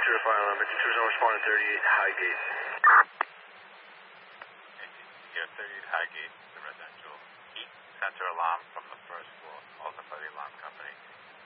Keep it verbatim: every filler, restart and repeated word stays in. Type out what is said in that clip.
zero five alarm. Two zone responding thirty-eight Highgate. Yeah, thirty-eight Highgate, the residential heat, South